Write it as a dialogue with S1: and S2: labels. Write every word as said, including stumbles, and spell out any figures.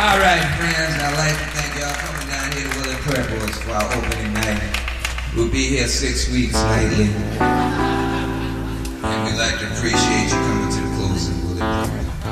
S1: All right, friends, I'd like to thank y'all coming down here to Willie Purpose for our opening night. We'll be here six weeks nightly. And we'd like to appreciate you coming to the closing, Willie Purpose.